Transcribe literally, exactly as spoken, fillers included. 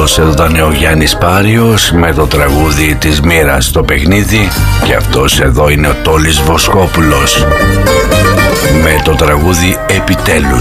αυτός εδώ ήταν ο Γιάννης Πάριος με το τραγούδι της μοίρας στο παιχνίδι, και αυτός εδώ είναι ο Τόλης Βοσκόπουλος με το τραγούδι Επιτέλους.